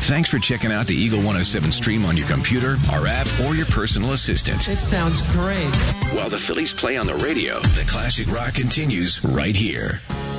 Thanks for checking out the Eagle 107 stream on your computer, our app, or your personal assistant. It sounds great. While the Phillies play on the radio, the classic rock continues right here.